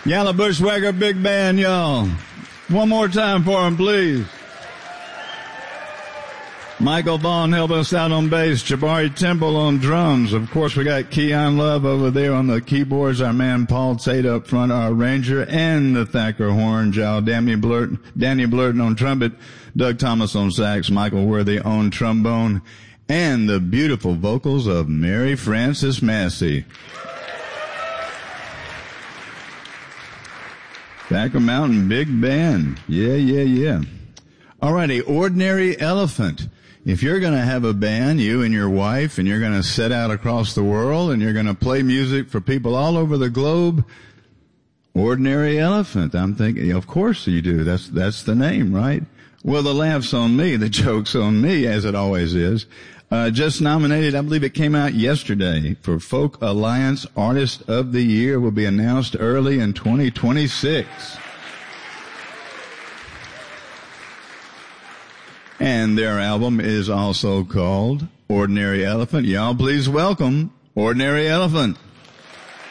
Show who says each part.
Speaker 1: Yalla Bushwhacker Big Band, y'all. One more time for him, please. Michael Vaughn helping us out on bass. Jabari Temple on drums. Of course, we got Keon Love over there on the keyboards. Our man Paul Tate up front, our arranger, and the Thacker horn. Danny Blurton on trumpet. Doug Thomas on sax. Michael Worthy on trombone. And the beautiful vocals of Mary Frances Massey. Thacker Mountain Big Band. Yeah. Alrighty, Ordinary Elephant. If you're going to have a band, you and your wife, and you're going to set out across the world, and you're going to play music for people all over the globe, Ordinary Elephant. I'm thinking, of course you do. That's the name, right? Well, the laugh's on me, the joke's on me, as it always is. Just nominated, I believe it came out yesterday, for Folk Alliance Artist of the Year. Will be announced early in 2026. And their album is also called Ordinary Elephant. Y'all please welcome Ordinary Elephant.